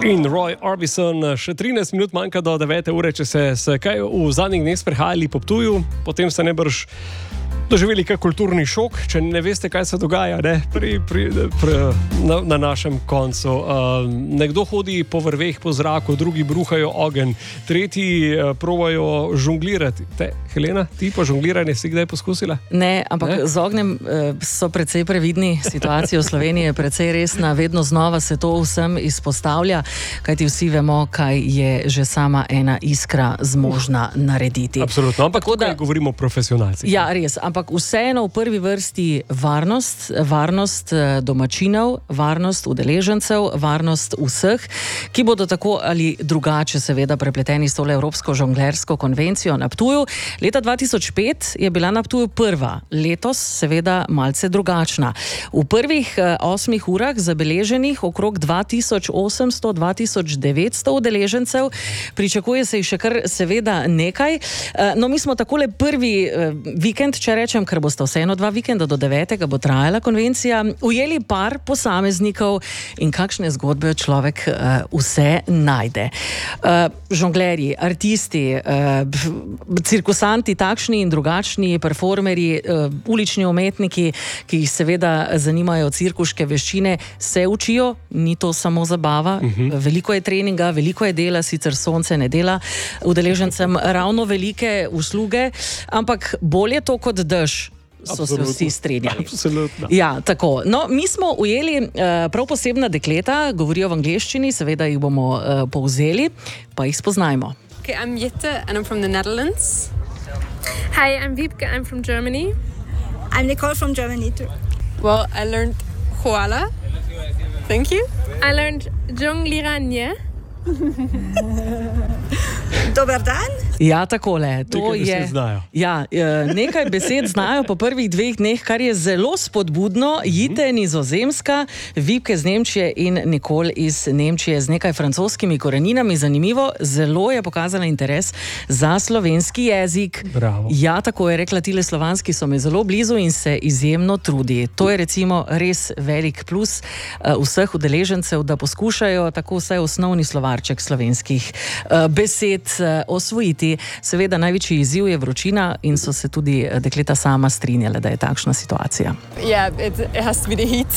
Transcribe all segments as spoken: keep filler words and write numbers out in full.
In Roy Orbison, še trinajst minut manjka do devete ure, če se, se kaj v zadnjih dneh sprehajali po Ptuju, potem ste nebrž doživeli kak kulturni šok, če ne veste, kaj se dogaja, ne? Pri, pri, pri, na, na našem koncu. Uh, nekdo hodi po vrveh po zraku, drugi bruhajo ogenj, tretji uh, probajo žonglirati. Te, Helena, ti pa žongliranje si kdaj poskusila? Ne, ampak ne? Z ognjem uh, so precej previdni, situacija v Sloveniji je precej resna, vedno znova se to vsem izpostavlja, kajti vsi vemo, kaj je že sama ena iskra zmožna narediti. Absolutno, ampak tako tukaj da govorimo o profesionalcih. Ja, res, ampak vseeno v prvi vrsti varnost, varnost domačinov, varnost udeležencev, varnost vseh, ki bodo tako ali drugače seveda prepleteni s tole Evropsko žonglersko konvencijo na Ptuju. Leta dva tisoč pet je bila na Ptuju prva, letos seveda malce drugačna. V prvih osmih urah zabeleženih okrog dva tisoč osemsto do dva tisoč devetsto udeležencev, pričakuje se jih še kar seveda nekaj. No, mi smo takole prvi vikend, če rečem, ker bosta vseeno dva vikenda do devetega bo trajala konvencija, ujeli par posameznikov in kakšne zgodbe človek uh, vse najde. Uh, žonglerji, artisti, uh, cirkusanti, takšni in drugačni, performerji, uh, ulični umetniki, ki jih seveda zanimajo cirkuške veščine, se učijo, ni to samo zabava, uh-huh. Veliko je treninga, veliko je dela, sicer sonce ne dela udeležencem ravno velike usluge, ampak bolje to kot dež. So se vsi strinjali. Absolutno. Ja, tako. No, mi smo ujeli uh, prav posebna dekleta, govorijo v angleščini, seveda jih bomo uh, povzeli, pa jih spoznajmo. Okay, I'm Jette and I'm from the Netherlands. Hi, I'm Wiebke, I'm from Germany. I'm Nicole from Germany too. Well, I learned Koala. Thank you. I learned Jongliranje. Dober dan. Ja, takole. To nekaj besed je, znajo. Ja, nekaj besed znajo po prvih dveh dneh, kar je zelo spodbudno. Jite Nizozemska, Wiebke z Nemčije in Nicole iz Nemčije z nekaj francoskimi koreninami. Zanimivo, zelo je pokazala interes za slovenski jezik. Bravo. Ja, tako je rekla, tile slovanski so mi zelo blizu in se izjemno trudi. To je recimo res velik plus uh, vseh udeležencev, da poskušajo tako vsaj osnovni slovarček slovenskih uh, besed uh, osvojiti. Seveda največji izziv je vročina in so se tudi dekleta sama strinjale, da je takšna situacija. Yeah, it, it has to be the heat.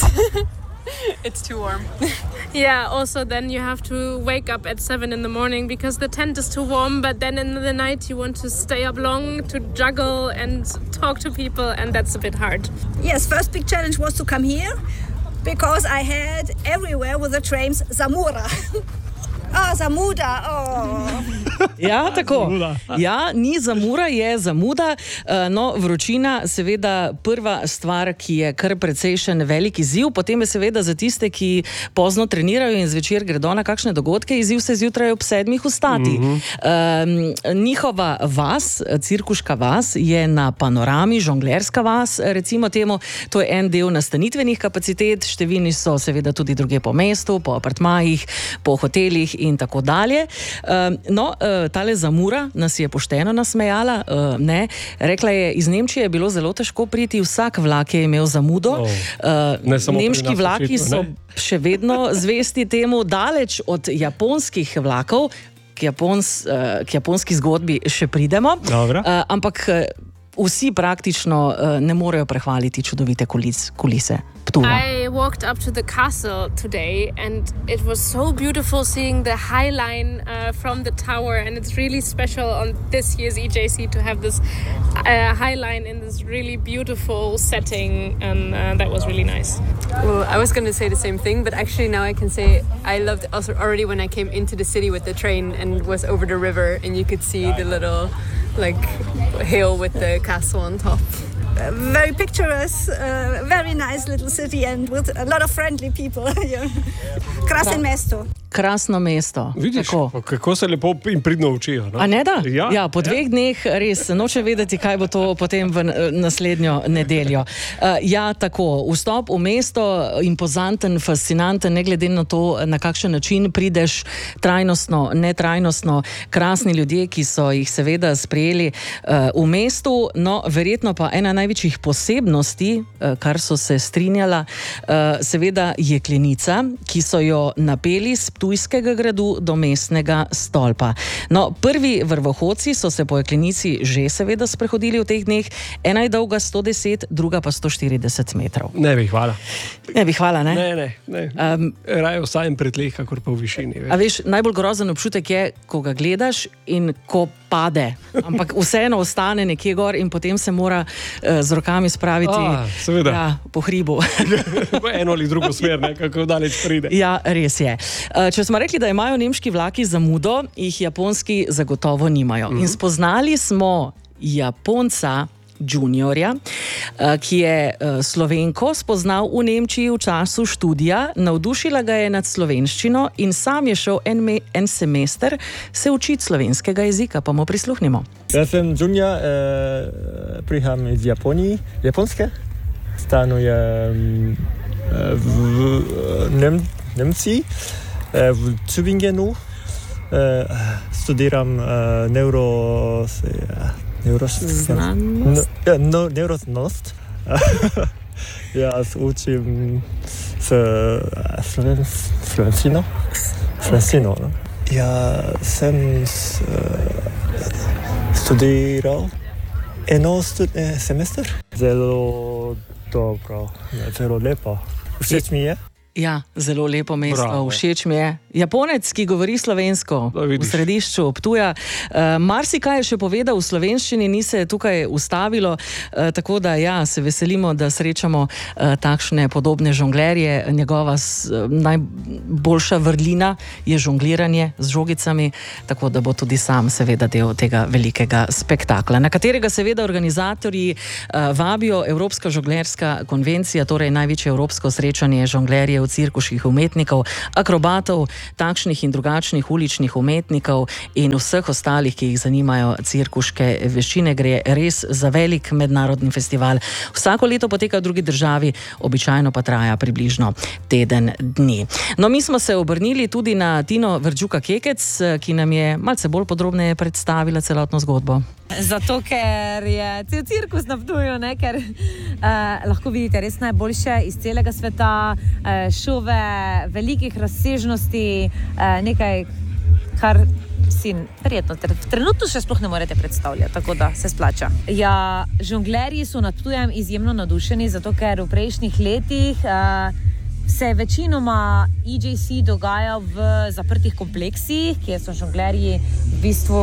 It's too warm. Yeah, also then you have to wake up at seven in the morning because the tent is too warm, but then in the night you want to stay up long to juggle and talk to people, and that's a bit hard. Yes, first big challenge was to come here because I had everywhere with the trains Zamora. Ah, zamuda, oh. Ja, tako. Ja, ni zamura, je zamuda. No, vročina, seveda prva stvar, ki je kar precejšen velik izziv, potem je seveda za tiste, ki pozno trenirajo in zvečer gredo na kakšne dogodke, izziv se zjutraj ob sedmih vstati. Mm-hmm. Um, njihova vas, cirkuška vas, je na Panorami, žonglerska vas, recimo temu, to je en del nastanitvenih kapacitet, številni so seveda tudi druge po mestu, po apartmajih, po hotelih in tako dalje. No, tale Zamura nas je pošteno nasmejala, ne. Rekla je, iz Nemčije je bilo zelo težko priti, vsak vlak je imel zamudo. Oh, nemški vlaki so še vedno zvesti temu, daleč od japonskih vlakov, k, Japons, k japonski zgodbi še pridemo. Dobro. Ampak vsi praktično ne morejo prehvaliti čudovite kulis, kulise. I walked up to the castle today and it was so beautiful seeing the High Line uh, from the tower, and it's really special on this year's E J C to have this uh, High Line in this really beautiful setting, and uh, that was really nice. Well, I was going to say the same thing, but actually now I can say I loved also already when I came into the city with the train and was over the river and you could see the little like hill with the castle on top. Uh, very picturesque, uh, very nice little city and with a lot of friendly people. Krasno mesto. Krasno mesto. Vidiš, kako, kako se lepo in pridno učijo. No? A ne da? Ja, ja, po dveh ja. dneh res noče vedeti, kaj bo to potem v naslednjo nedeljo. Uh, ja, tako, vstop v mesto, impozanten, fascinanten, ne glede na to, na kakšen način prideš, trajnostno, netrajnostno, krasni ljudje, ki so jih seveda sprejeli uh, v mestu, no, verjetno pa ena največjih posebnosti, uh, kar so se strinjala, uh, seveda jeklenica, ki so jo napeli s Ptujskega gradu do mestnega stolpa. No, prvi vrvohodci so se po jeklenici že seveda sprehodili v teh dneh. Ena je dolga sto deset, druga pa sto štirideset metrov. Ne bi hvala. Ne bi hvala, ne? Ne, ne, ne. Um, Raje vsaj pred tleh, kakor pa v višini. Veš. A veš, najbolj grozen občutek je, ko ga gledaš in ko pade. Ampak vseeno ostane nekje gor in potem se mora uh, z rokami spraviti A, seveda. Ja, po hribu. V eno ali drugo smer, ne, kako daleč pride. Ja, res je. Uh, če smo rekli, da imajo nemški vlaki zamudo, jih japonski zagotovo nimajo. Mm-hmm. In spoznali smo Japonca, juniorja, ki je Slovenko spoznal v Nemčiji v času študija, navdušila ga je nad slovenščino in sam je šel en, me, en semester se učiti slovenskega jezika, pa mu prisluhnimo. Jaz sem junior, eh, prihajam iz Japonije, japonske, stanujem eh, v Nem, Nemciji, eh, v Tübingenu, eh, studiram eh, neuro... Eh, Znanost? No, no, neuroznanost. Jaz učim s sloven, slovenščino. Slovenščino. No? Ja sem s, studiral eno stud, eh, semester. Zelo dobro, zelo lepo. Všeč mi je. Ja, zelo lepo mesto, Bravo. Všeč mi je. Japonec, ki govori slovensko v središču Ptuja. Uh, marsikaj je še povedal v slovenščini, ni se tukaj ustavilo, uh, tako da ja, se veselimo, da srečamo uh, takšne podobne žonglerje. Njegova s, uh, najboljša vrlina je žongliranje z žogicami, tako da bo tudi sam seveda del tega velikega spektakla, na katerega seveda organizatorji uh, vabijo Evropska žonglerska konvencija, torej največje evropsko srečanje žonglerjev, cirkuških umetnikov, akrobatov, takšnih in drugačnih uličnih umetnikov in vseh ostalih, ki jih zanimajo cirkuške veščine. Gre res za velik mednarodni festival. Vsako leto poteka v drugi državi, običajno pa traja približno teden dni. No, mi smo se obrnili tudi na Tino Verdžuka-Kekec, ki nam je malce bolj podrobneje predstavila celotno zgodbo. Zato, ker je cel cirkus na Ptuju, ne? Ker eh, lahko vidite res najboljše iz celega sveta, eh, šove velikih razsežnosti, eh, nekaj, kar si verjetno trenutno še sploh ne morete predstavljati, tako da se splača. Ja, žonglerji so nad Ptujem izjemno nadušeni, zato ker v prejšnjih letih eh, se večinoma E J C dogaja v zaprtih kompleksih, kjer so žonglerji v bistvu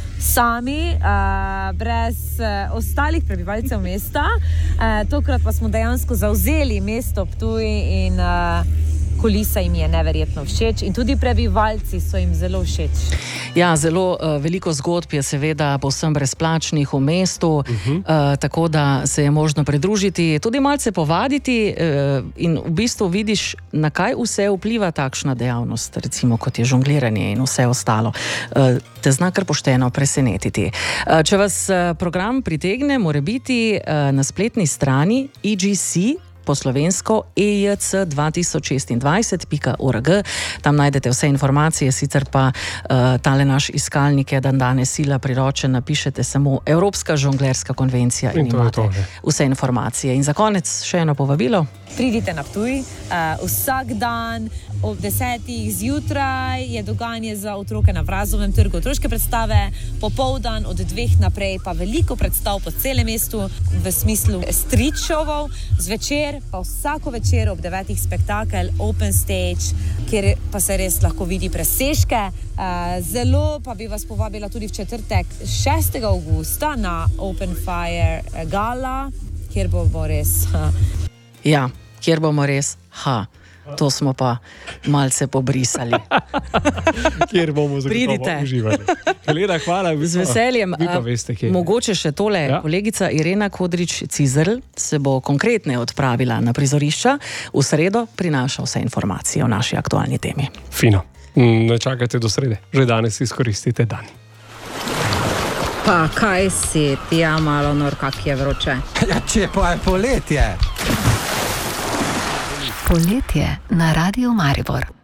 sami, uh, brez uh, ostalih prebivalcev mesta. Uh, tokrat pa smo dejansko zavzeli mesto Ptuj in uh, kulisa jim je neverjetno všeč in tudi prebivalci so jim zelo všeč. Ja, zelo uh, veliko zgodb je seveda povsem brezplačnih v mestu, uh-huh. uh, tako da se je možno pridružiti, tudi malce povaditi uh, in v bistvu vidiš, na kaj vse vpliva takšna dejavnost, recimo kot je žongliranje in vse ostalo. Uh, te zna kar pošteno presenetiti. Uh, če vas uh, program pritegne, mora biti uh, na spletni strani E G C, po slovensko E J C dva tisoč šestindvajset pika org. Tam najdete vse informacije, sicer pa uh, tale naš iskalnik je dan danes sila priročen, napišete samo Evropska žonglerska konvencija in, in imate to, vse informacije. In za konec še eno povabilo. Pridite na Ptuj, uh, vsak dan ob desetih zjutraj je dogajanje za otroke na Vrazovem trgu, otroške predstave, popoldan od dveh naprej pa veliko predstav po celem mestu v smislu street showov, zvečer pa vsako večer ob devetih spektakel Open Stage, kjer pa se res lahko vidi presežke. Uh, zelo pa bi vas povabila tudi v četrtek šestega avgusta na Open Fire Gala, kjer bomo res... Ha. Ja, kjer bomo res... Ha. To smo pa malce pobrisali. Kjer bomo zagotovo uživali. Helena, hvala. Z veseljem. Vi pa veste, kje. Mogoče še tole. Ja? Kolegica Irena Kodrič-Cizrl se bo konkretne odpravila na prizorišča. V sredo prinaša vse informacije o naši aktualni temi. Fino. Ne čakajte do srede. Že danes izkoristite dan. Pa kaj si, ti ja malo nor, kak je vroče. Ja, če pa je poletje. Poletje na Radiu Maribor.